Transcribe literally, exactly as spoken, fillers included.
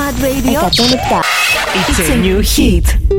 iPad Radio εκατόν επτά. It's a new hit.